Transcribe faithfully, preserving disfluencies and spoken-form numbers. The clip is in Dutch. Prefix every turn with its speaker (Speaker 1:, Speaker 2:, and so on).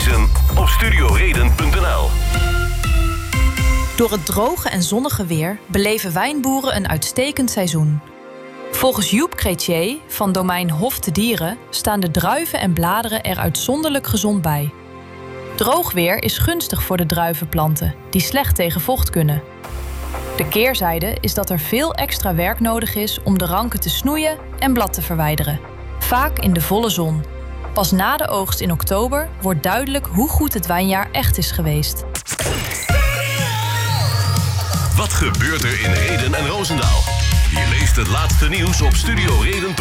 Speaker 1: lezen op studio reden punt n l.
Speaker 2: Door het droge en zonnige weer beleven wijnboeren een uitstekend seizoen. Volgens Joep Chrétien van domein Hof te Dieren staan de druiven en bladeren er uitzonderlijk gezond bij. Droog weer is gunstig voor de druivenplanten, die slecht tegen vocht kunnen. De keerzijde is dat er veel extra werk nodig is om de ranken te snoeien en blad te verwijderen. Vaak in de volle zon. Pas na de oogst in oktober wordt duidelijk hoe goed het wijnjaar echt is geweest.
Speaker 1: Wat gebeurt er in Rheden en Roosendaal? Je leest het laatste nieuws op studio reden punt n l.